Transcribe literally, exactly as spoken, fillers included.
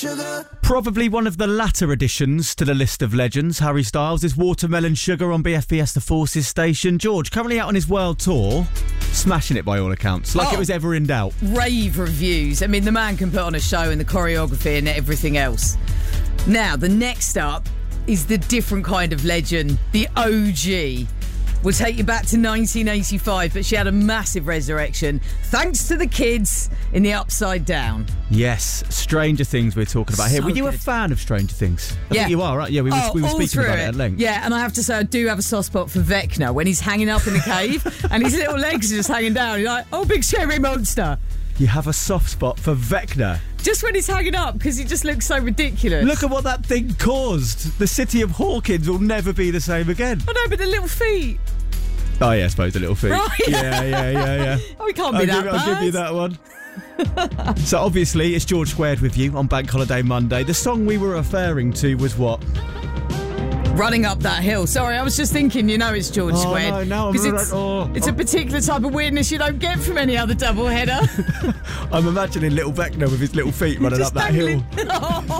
sugar. Probably one of the latter additions to the list of legends, Harry Styles, is Watermelon Sugar on B F B S The Forces station. George, currently out on his world tour, smashing it by all accounts, like Oh. it was ever in doubt. Rave reviews. I mean, the man can put on a show and the choreography and everything else. Now, the next up is the different kind of legend, the O G. We'll take you back to nineteen eighty-five, but she had a massive resurrection thanks to the kids in the Upside Down. Yes, Stranger Things we're talking about here. So Were you a good. fan of Stranger Things? I Yeah. think you are, right? Yeah, we were, Oh, we were all speaking through about it at length. Yeah, and I have to say, I do have a soft spot for Vecna when he's hanging up in the cave and his little legs are just hanging down. You're like, oh, big scary monster. You have a soft spot for Vecna. Just when he's hanging up, because he just looks so ridiculous. Look at what that thing caused. The city of Hawkins will never be the same again. I know, but the little feet. Oh, yeah, I suppose the little feet. Right. Yeah, yeah, yeah, yeah. Oh, he can't I'll be give, that I'll give you bad. that one. So obviously it's George Squared with you on Bank Holiday Monday. The song we were referring to was what? Running up that hill. Sorry, I was just thinking, you know, it's George Oh, Squared. no, no, I'm 'Cause right- it's, oh, it's oh. a particular type of weirdness you don't get from any other doubleheader. I'm imagining little Vecna with his little feet running Just up that hill. dangling.